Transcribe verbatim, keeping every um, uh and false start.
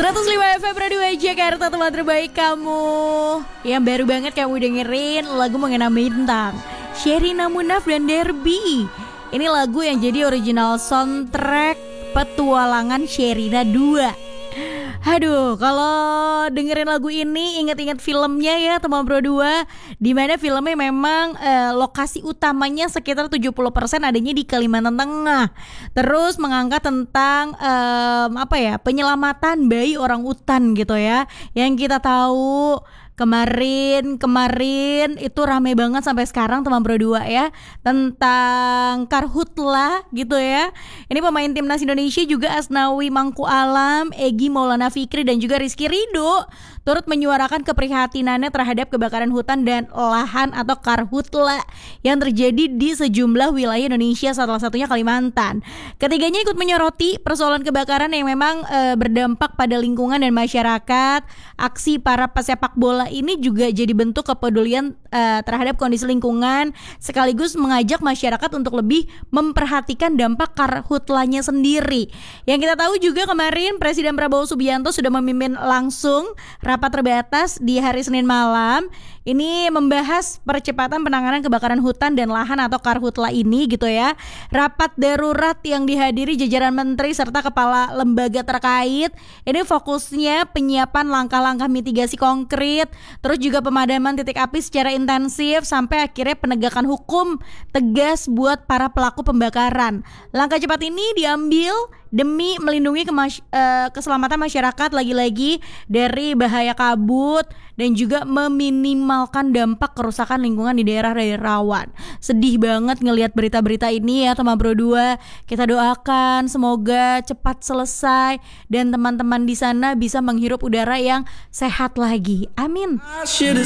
seratus lima F M Radio Jakarta, teman terbaik kamu. Yang baru banget kamu dengerin lagu mengenai bintang, Sherina Munaf dan Derby. Ini lagu yang jadi original soundtrack petualangan Sherina dua. Aduh, kalau dengerin lagu ini ingat-ingat filmnya ya teman Bro dua, dimana filmnya memang eh, lokasi utamanya sekitar tujuh puluh persen adanya di Kalimantan Tengah. Terus mengangkat tentang eh, apa ya, penyelamatan bayi orang utan gitu ya. Yang kita tahu Kemarin, kemarin itu rame banget sampai sekarang teman Bro dua ya, tentang karhutla gitu ya. Ini pemain timnas Indonesia juga Asnawi Mangku Alam, Egy Maulana Fikri dan juga Rizky Ridho turut menyuarakan keprihatinannya terhadap kebakaran hutan dan lahan atau karhutla yang terjadi di sejumlah wilayah Indonesia, salah satunya Kalimantan. Ketiganya ikut menyoroti persoalan kebakaran yang memang e, berdampak pada lingkungan dan masyarakat. Aksi para pesepak bola ini juga jadi bentuk kepedulian uh, terhadap kondisi lingkungan, sekaligus mengajak masyarakat untuk lebih memperhatikan dampak karhutlanya sendiri. Yang kita tahu juga kemarin Presiden Prabowo Subianto sudah memimpin langsung rapat terbatas di hari Senin malam. Ini membahas percepatan penanganan kebakaran hutan dan lahan atau karhutla ini gitu ya. Rapat darurat yang dihadiri jajaran menteri serta kepala lembaga terkait. Ini fokusnya penyiapan langkah-langkah mitigasi konkret, terus juga pemadaman titik api secara intensif sampai akhirnya penegakan hukum tegas buat para pelaku pembakaran. Langkah cepat ini diambil demi melindungi kemas- uh, keselamatan masyarakat lagi-lagi dari bahaya kabut dan juga meminimalkan dampak kerusakan lingkungan di daerah-daerah rawan. Sedih banget ngelihat berita-berita ini ya teman Bro dua. Kita doakan semoga cepat selesai dan teman-teman di sana bisa menghirup udara yang sehat lagi. Amin.